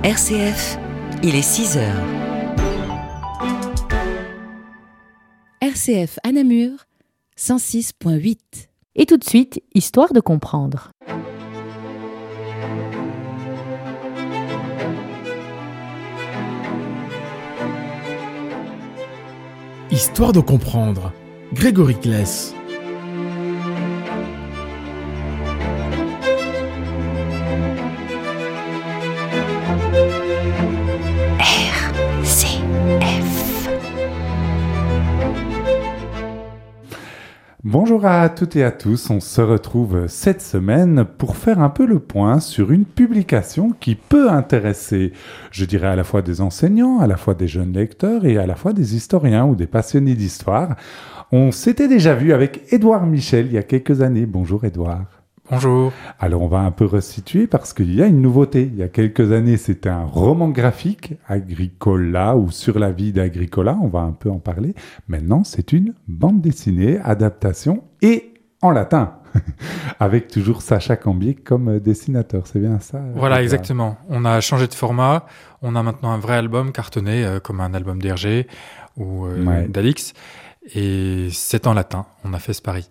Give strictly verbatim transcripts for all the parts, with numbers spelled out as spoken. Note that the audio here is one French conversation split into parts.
R C F, il est six heures. R C F à Namur, cent six virgule huit. Et tout de suite, histoire de comprendre. Histoire de comprendre. Grégory Kless. R C F. Bonjour à toutes et à tous, on se retrouve cette semaine pour faire un peu le point sur une publication qui peut intéresser, je dirais à la fois des enseignants, à la fois des jeunes lecteurs et à la fois des historiens ou des passionnés d'histoire. On s'était déjà vu avec Édouard Michel il y a quelques années. Bonjour Édouard. Bonjour. Alors on va un peu resituer parce qu'il y a une nouveauté. Il y a quelques années, c'était un roman graphique, Agricola ou sur la vie d'Agricola, on va un peu en parler. Maintenant, c'est une bande dessinée, adaptation et en latin, avec toujours Sacha Cambier comme dessinateur. C'est bien ça? Voilà, exactement. On a changé de format. On a maintenant un vrai album cartonné, euh, comme un album d'R G ou euh, Ouais. d'Alix. Et c'est en latin. On a fait ce pari.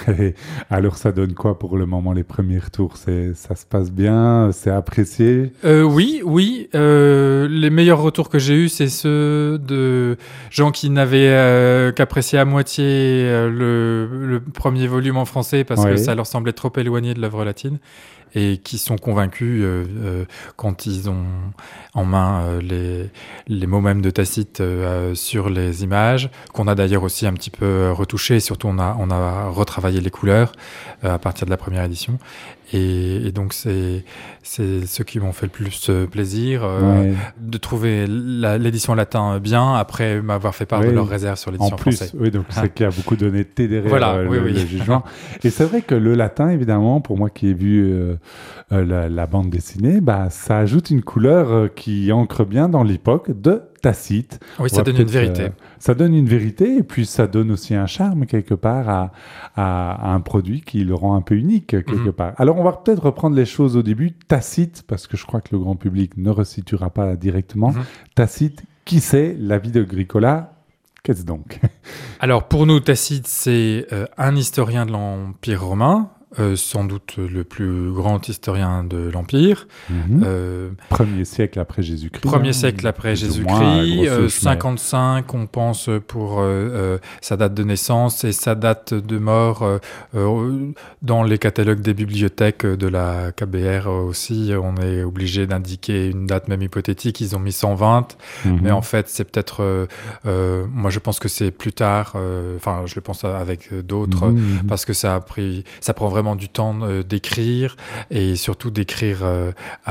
Alors ça donne quoi pour le moment, les premiers retours? C'est, ça se passe bien? C'est apprécié? Euh, oui, oui. Euh, les meilleurs retours que j'ai eus, c'est ceux de gens qui n'avaient euh, qu'apprécié à moitié euh, le, le premier volume en français parce Ouais. que ça leur semblait trop éloigné de l'œuvre latine et qui sont convaincus euh, euh, quand ils ont en main euh, les, les mots mêmes de Tacite euh, sur les images, qu'on a d'ailleurs aussi un petit peu retouché. Surtout, on a, on a retravaillé les couleurs euh, à partir de la première édition. Et, et donc, c'est, c'est ceux qui m'ont fait le plus euh, plaisir euh, Ouais. de trouver la, l'édition latin bien après m'avoir fait part Oui. de leurs réserves sur En l'édition plus, française. oui, donc Ah. c'est qu'il y a beaucoup d'honnêteté derrière Voilà, euh, oui, le, oui. le jugement. Et c'est vrai que le latin, évidemment, pour moi qui ai vu euh, euh, la, la bande dessinée, bah, ça ajoute une couleur euh, qui ancre bien dans l'époque de Tacite. Oui, On ça va donne une peut-être, vérité. euh, ça donne une vérité et puis ça donne aussi un charme quelque part à, à, à un produit qui le rend un peu unique quelque Mhm. part. Alors on va peut-être reprendre les choses au début. Tacite, parce que je crois que le grand public ne resituera pas directement. Mhm. Tacite, qui c'est la vie d'Agricola? Qu'est-ce donc? Alors, pour nous, Tacite, c'est euh, un historien de l'Empire romain, euh, sans doute le plus grand historien de l'Empire. Mhm. Euh, Premier siècle après Jésus-Christ. Premier hein, siècle après plus ou moins, à Jésus-Christ, grosse euh, touche, mais- cinquante-cinq, on pense pour euh, euh, sa date de naissance et sa date de mort euh, euh, dans les catalogues des bibliothèques de la K B R aussi. On est obligé d'indiquer une date même hypothétique. Ils ont mis cent vingt, Mhm. mais en fait, c'est peut-être. Euh, euh, moi, je pense que c'est plus tard. euh, Enfin, je le pense avec d'autres. Mhm, mhm. Parce que ça a pris, ça prend vraiment du temps euh, d'écrire et surtout d'écrire euh,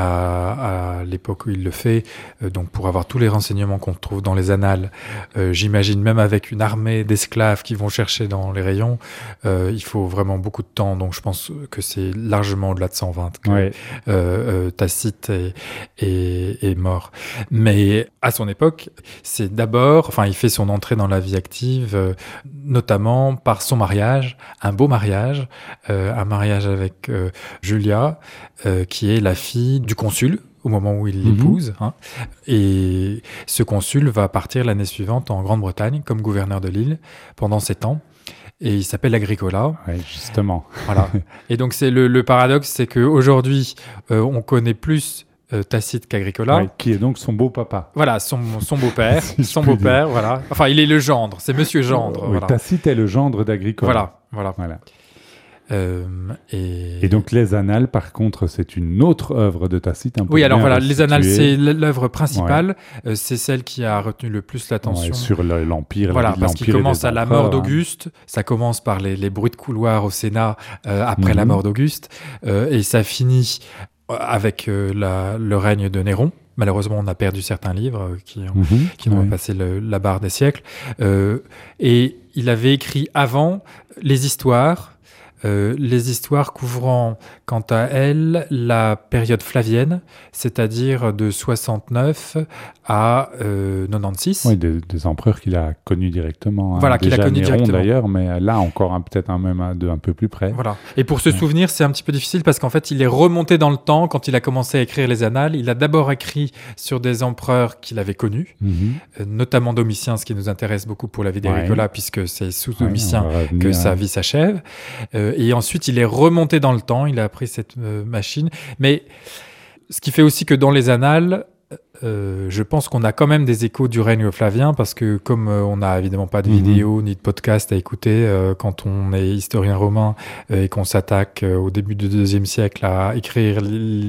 à, à l'époque où il le fait. Euh, donc pour avoir tous les renseignements qu'on trouve dans les annales, euh, j'imagine même avec une armée d'esclaves qui vont chercher dans les rayons, euh, il faut vraiment beaucoup de temps. Donc je pense que c'est largement au-delà de cent vingt que Ouais. euh, euh, Tacite est, est, est mort. Mais à son époque, c'est d'abord, enfin, il fait son entrée dans la vie active, euh, notamment par son mariage, un beau mariage, euh, un mariage avec euh, Julia, euh, qui est la fille du consul au moment où il Mhm. l'épouse. Hein. Et ce consul va partir l'année suivante en Grande-Bretagne comme gouverneur de l'île pendant sept ans. Et il s'appelle Agricola. Ouais, justement. Voilà. Et donc, c'est le, le paradoxe, c'est qu'aujourd'hui, euh, on connaît plus euh, Tacite qu'Agricola. Ouais, qui est donc son beau papa. Voilà, son, son beau-père. Si je son puis beau-père, voilà. Enfin, il est le gendre, c'est Monsieur Gendre. Oui, voilà. Tacite est le gendre d'Agricola. Voilà, voilà. Voilà. Euh, et... Et donc les Annales, par contre, c'est une autre œuvre de Tacite. Un peu Oui, alors bien voilà, les Annales, restituée. c'est l'œuvre principale. Euh, c'est celle qui a retenu le plus l'attention. Ouais, sur le- l'Empire. la Voilà, vie de parce qu'il l'Empire et commence des à la empereurs, mort hein. d'Auguste, ça commence par les, les bruits de couloir au Sénat euh, après la Mhm. mort d'Auguste, euh, et ça finit avec euh, la, le règne de Néron. Malheureusement, on a perdu certains livres euh, qui ont, Mhm. qui ont Ouais. passé le- la barre des siècles. Euh, et il avait écrit avant les histoires euh, les histoires couvrant, quant à elles, la période flavienne, c'est-à-dire de soixante-neuf à euh, quatre-vingt-seize. Oui, des, des empereurs qu'il a connus directement. Voilà, hein. qu'il a Déjà connus Néron, directement. d'ailleurs, mais là encore un, peut-être un même un, de un peu plus près. Voilà. Et pour se Ouais. souvenir, c'est un petit peu difficile parce qu'en fait, il est remonté dans le temps quand il a commencé à écrire les annales. Il a d'abord écrit sur des empereurs qu'il avait connus, Mhm. euh, notamment Domitien, ce qui nous intéresse beaucoup pour la vie d'Agricola, Ouais. puisque c'est sous Ouais, Domitien on va revenir que à- sa vie s'achève. Euh, et ensuite, il est remonté dans le temps, il a appris cette euh, machine. Mais ce qui fait aussi que dans les annales, euh, je pense qu'on a quand même des échos du règne flavien, parce que comme euh, on n'a évidemment pas de Mhm. vidéo ni de podcast à écouter euh, quand on est historien romain euh, et qu'on s'attaque euh, au début du deuxième siècle à écrire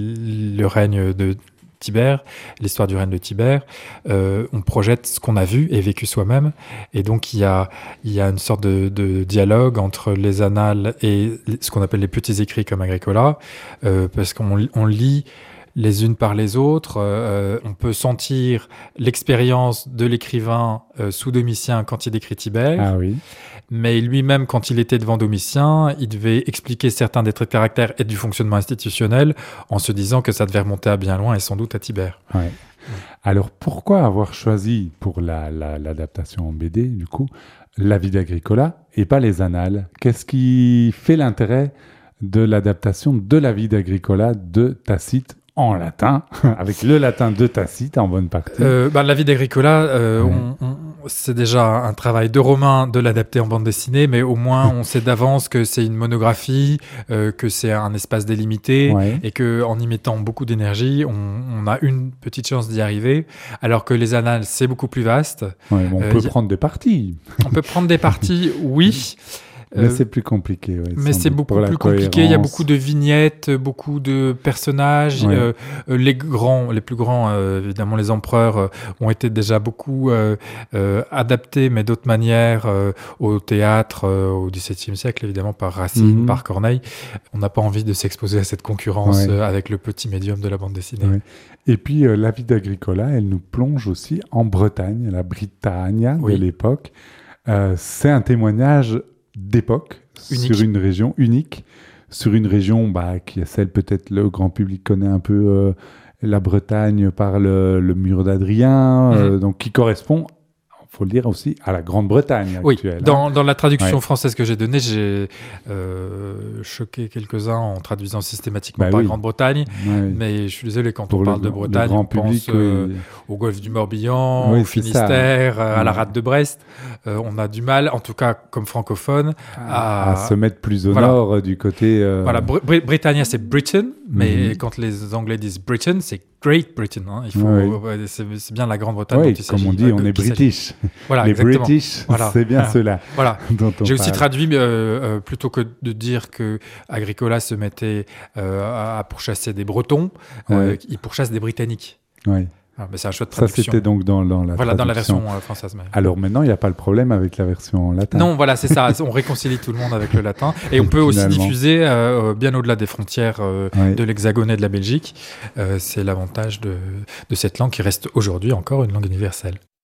l- le règne de Tibère, l'histoire du règne de Tibère, euh, on projette ce qu'on a vu et vécu soi-même. Et donc, il y a, il y a une sorte de, de dialogue entre les annales et ce qu'on appelle les petits écrits comme Agricola, euh, parce qu'on on lit les unes par les autres. Euh, on peut sentir l'expérience de l'écrivain euh, sous Domitien quand il décrit Tibère. Ah oui. Mais lui-même, quand il était devant Domitien, il devait expliquer certains des traits de caractère et du fonctionnement institutionnel en se disant que ça devait remonter à bien loin et sans doute à Tibère. Ouais. Alors pourquoi avoir choisi pour la, la- l'adaptation en B D, du coup, la vie d'Agricola et pas les annales? Qu'est-ce qui fait l'intérêt de l'adaptation de la vie d'Agricola de Tacite en latin, avec le latin de Tacite en bonne partie? Euh, bah, la vie d'Agricola, euh, Ouais. on- on- c'est déjà un travail de Romain de l'adapter en bande dessinée, mais au moins on sait d'avance que c'est une monographie, euh, que c'est un espace délimité, Ouais. et que en y mettant beaucoup d'énergie, on, on a une petite chance d'y arriver. Alors que les annales, c'est beaucoup plus vaste. Ouais, mais on Euh, peut y a- prendre des parties, On peut prendre des parties, oui. mais Euh, c'est plus compliqué. ouais, Mais sans c'est doute, beaucoup pour la plus compliqué. Il y a cohérence. beaucoup de vignettes, beaucoup de personnages. Ouais. Euh, euh, les grands, les plus grands, euh, évidemment, les empereurs euh, ont été déjà beaucoup euh, euh, adaptés, mais d'autres manières, euh, au théâtre euh, au XVIIe siècle, évidemment, par Racine, Mhm. par Corneille. On n'a pas envie de s'exposer à cette concurrence Ouais. euh, avec le petit médium de la bande dessinée. Ouais. Et puis, euh, la vie d'Agricola, elle nous plonge aussi en Bretagne, la Britannia Oui. de l'époque. Euh, c'est un témoignage d'époque Unique. sur une région unique, sur une région bah, qui est celle, peut-être le grand public connaît un peu euh, la Bretagne par le, le mur d'Adrien, Mhm. euh, donc qui correspond, il faut le dire aussi, à la Grande-Bretagne Oui, actuelle. hein. dans, dans la traduction Ouais. française que j'ai donnée, j'ai euh, choqué quelques-uns en traduisant systématiquement Bah par oui. Grande-Bretagne. Ouais. Mais je suis désolé, quand Pour on le, parle de le Bretagne, grand on public, pense euh, oui. au golfe du Morbihan, Oui, au c'est ça. Finistère, euh, à la Ouais. rade de Brest. Euh, on a du mal, en tout cas comme francophone, à, à... à se mettre plus au Voilà. nord euh, du côté... euh, Voilà, Br- Br- Britannia, c'est Britain, mais Mhm. quand les Anglais disent Britain, c'est Great Britain. Hein. Il faut, Ouais. ouais, c'est, c'est bien la Grande-Bretagne ouais, dont il comme s'agit. on dit, euh, on est qu'il s'agit. British. Voilà, Les exactement. British, Voilà. c'est bien Voilà. ceux-là Voilà. dont on J'ai aussi parle. traduit, euh, euh, plutôt que de dire que Agricola se mettait euh, à, à pourchasser des Bretons, euh, Ouais. il pourchasse des Britanniques. Ouais. Ah, mais c'est un choix de Ça, traduction. c'était donc dans, dans la Voilà, dans la traduction. version euh, française. mais- Alors maintenant, il n'y a pas le problème avec la version en latin. Non, voilà, c'est ça. On réconcilie tout le monde avec le latin. Et on peut aussi Finalement. diffuser euh, bien au-delà des frontières euh, Ouais. de l'Hexagone et de la Belgique. Euh, c'est l'avantage de, de cette langue qui reste aujourd'hui encore une langue universelle.